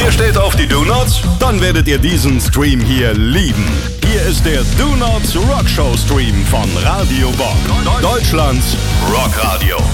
Ihr steht auf die Do-Nots? Dann werdet ihr diesen Stream hier lieben. Hier ist der Do-Nots Rock Show Stream von Radio Bock. Deutschlands Rockradio.